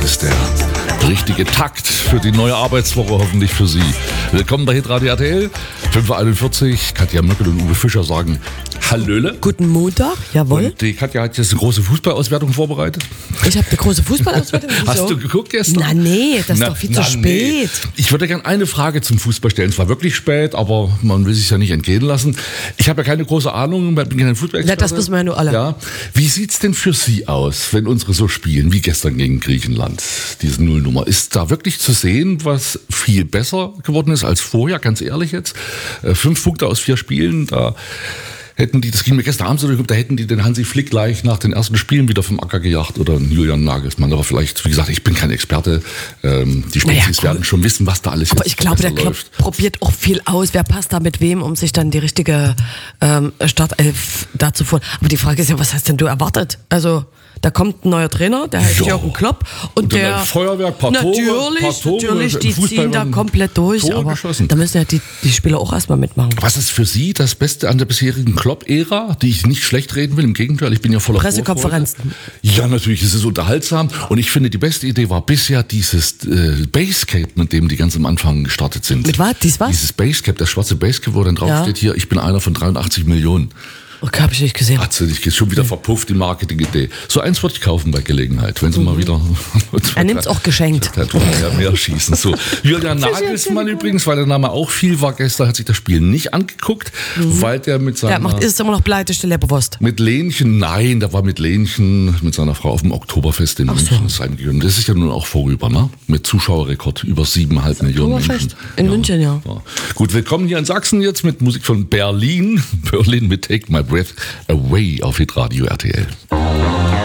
ist der richtige Takt für die neue Arbeitswoche, hoffentlich für Sie. Willkommen bei Hitradio RTL, 5.41 Uhr. Katja Möckel und Uwe Fischer sagen Hallöle. Guten Montag, jawohl. Und die Katja hat jetzt eine große Fußballauswertung vorbereitet. Ich habe eine große Fußballauswertung. Hast du geguckt gestern? Na nee, das ist doch viel zu spät. Ich würde gerne eine Frage zum Fußball stellen. Es war wirklich spät, aber man will sich ja nicht entgehen lassen. Ich habe ja keine große Ahnung, bin kein Fußballexperte. Ja, das wissen wir ja nur alle. Ja. Wie sieht's denn für Sie aus, wenn unsere so spielen, wie gestern gegen Griechenland, diese Nullnummer? Ist da wirklich zu sehen, was viel besser geworden ist als vorher, ganz ehrlich jetzt? 5 Punkte aus 4 Spielen, da hätten die, das ging mir gestern Abend so, da hätten die den Hansi Flick gleich nach den ersten Spielen wieder vom Acker gejagt oder einen Julian Nagelsmann. Aber vielleicht, wie gesagt, ich bin kein Experte. Die Spezies werden schon wissen, was da alles aber ich glaube, der Klopp probiert auch viel aus. Wer passt da mit wem, um sich dann die richtige Startelf dazu vor. Aber die Frage ist ja, was hast denn du erwartet? Also, da kommt ein neuer Trainer, der heißt Jürgen Klopp. Und der Feuerwerk, natürlich, die ziehen da komplett durch. Tore aber geschossen. da müssen ja die Spieler auch erstmal mitmachen. Was ist für Sie das Beste an der bisherigen Klopp-Ära, die ich nicht schlecht reden will? Im Gegenteil, ich bin ja voller Pressekonferenzen. Ja, natürlich, es ist unterhaltsam. Und ich finde, die beste Idee war bisher dieses Basecap, mit dem die ganz am Anfang gestartet sind. Mit was? Dieses Basecap, das schwarze Basecap, wo dann drauf steht hier, ich bin einer von 83 Millionen. Okay, habe ich nicht gesehen. Hat sie nicht schon wieder verpufft, die Marketingidee. So eins würde ich kaufen bei Gelegenheit, wenn sie mal wieder... Er nimmt es auch geschenkt. Mehr schießen. So. Julian Nagelsmann übrigens, weil der Name auch viel war gestern, hat sich das Spiel nicht angeguckt, weil der mit seiner... ist immer noch pleite, stille bewusst. Mit Lenchen, nein, der war mit Lenchen, mit seiner Frau auf dem Oktoberfest in München. Das ist ja nun auch vorüber, ne? Mit Zuschauerrekord, über 7,5 Millionen Menschen. In München, ja. Gut, willkommen hier in Sachsen jetzt mit Musik von Berlin. Berlin mit Take My Breath Away auf Hitradio RTL.